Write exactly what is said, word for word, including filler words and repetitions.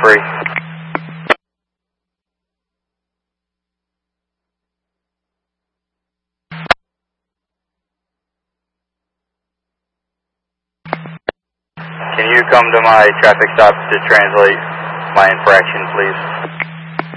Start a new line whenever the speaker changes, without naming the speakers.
free. Can you come to my traffic stop to translate my infraction, please?